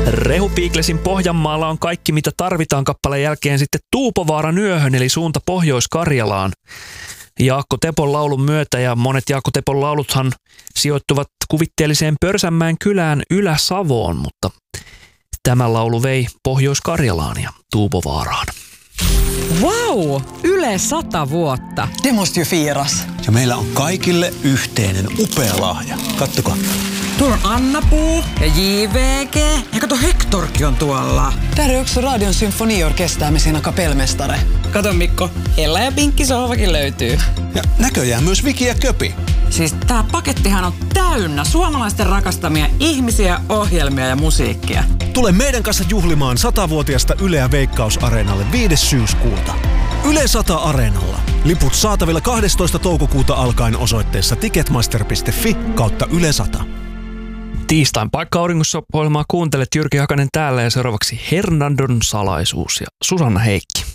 Rehu Beaglesin Pohjanmaalla on kaikki, mitä tarvitaan kappaleen jälkeen sitten Tuupovaaran yöhön, eli suunta Pohjois-Karjalaan. Jaakko Tepon laulun myötä, ja monet Jaakko Tepon lauluthan sijoittuvat kuvitteelliseen Pörsänmäen kylään Ylä-Savoon, mutta tämä laulu vei Pohjois-Karjalaan ja Tuupovaaraan. Wow! Yle 100 vuotta. Det måste ju firas. Ja meillä on kaikille yhteinen upea lahja. Kattokaa. Tuolla on Anna-Puu ja JVG. Ja kato, Hektorkin on tuolla. Där är också Radion symfoniorkester med sina kapellmästare. Kato Mikko, Ella ja Pinkki sohvakin löytyy. Ja näköjään myös Viki ja Köpi. Siis tää pakettihan on täynnä suomalaisten rakastamia ihmisiä, ohjelmia ja musiikkia. Tule meidän kanssa juhlimaan 100-vuotiasta Yleä Veikkaus-areenalle 5. syyskuuta. Yle 100 Areenalla. Liput saatavilla 12. toukokuuta alkaen osoitteessa ticketmaster.fi/Yle 100. Tiistain Paikka-auringossa -ohjelmaa kuuntelet. Jyrki Hakanen täällä, ja seuraavaksi Hernandon salaisuus ja Susanna Heikki.